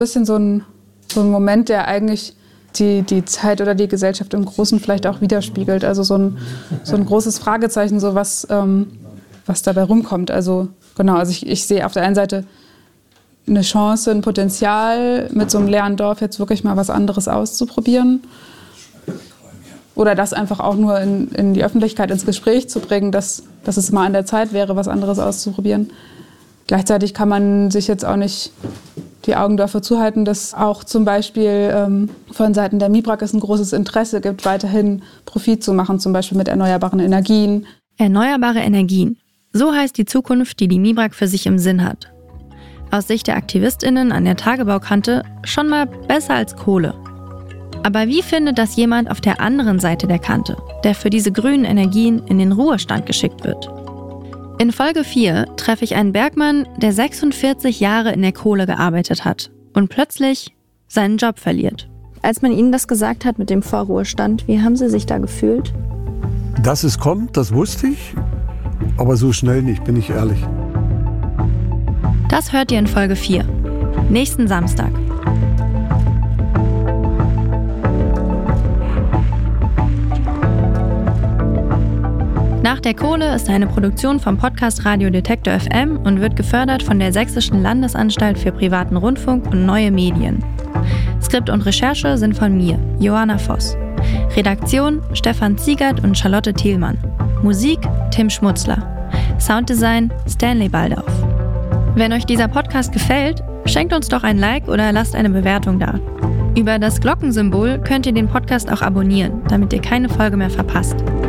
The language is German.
Bisschen so ein Moment, der eigentlich die Zeit oder die Gesellschaft im Großen vielleicht auch widerspiegelt. Also so ein großes Fragezeichen, so was dabei rumkommt. Also genau, also ich sehe auf der einen Seite eine Chance, ein Potenzial, mit so einem leeren Dorf jetzt wirklich mal was anderes auszuprobieren. Oder das einfach auch nur in die Öffentlichkeit, ins Gespräch zu bringen, dass es mal an der Zeit wäre, was anderes auszuprobieren. Gleichzeitig kann man sich jetzt auch nicht die Augen dafür zuhalten, dass auch zum Beispiel von Seiten der MIBRAG es ein großes Interesse gibt, weiterhin Profit zu machen, zum Beispiel mit erneuerbaren Energien. Erneuerbare Energien. So heißt die Zukunft, die MIBRAG für sich im Sinn hat. Aus Sicht der AktivistInnen an der Tagebaukante schon mal besser als Kohle. Aber wie findet das jemand auf der anderen Seite der Kante, der für diese grünen Energien in den Ruhestand geschickt wird? In Folge 4 treffe ich einen Bergmann, der 46 Jahre in der Kohle gearbeitet hat und plötzlich seinen Job verliert. Als man Ihnen das gesagt hat mit dem Vorruhestand, wie haben Sie sich da gefühlt? Dass es kommt, das wusste ich, aber so schnell nicht, bin ich ehrlich. Das hört ihr in Folge 4, nächsten Samstag. Nach der Kohle ist eine Produktion vom Podcast Radio Detektor FM und wird gefördert von der Sächsischen Landesanstalt für privaten Rundfunk und neue Medien. Skript und Recherche sind von mir, Johanna Voss. Redaktion Stefan Ziegert und Charlotte Thielmann. Musik Tim Schmutzler. Sounddesign Stanley Baldauf. Wenn euch dieser Podcast gefällt, schenkt uns doch ein Like oder lasst eine Bewertung da. Über das Glockensymbol könnt ihr den Podcast auch abonnieren, damit ihr keine Folge mehr verpasst.